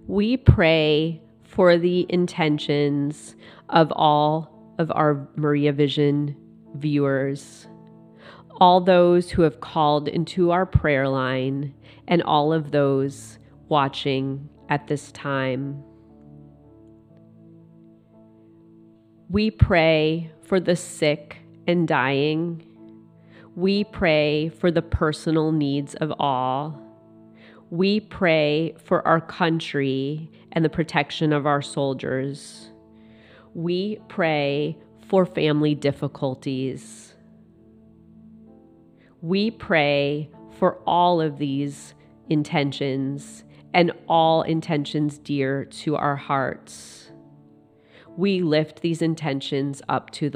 We pray for the intentions of all of our Maria Vision viewers, all those who have called into our prayer line, and all of those watching at this time. We pray for the sick and dying. We pray for the personal needs of all. We pray for our country and the protection of our soldiers. We pray for family difficulties. We pray for all of these intentions and all intentions dear to our hearts. We lift these intentions up to the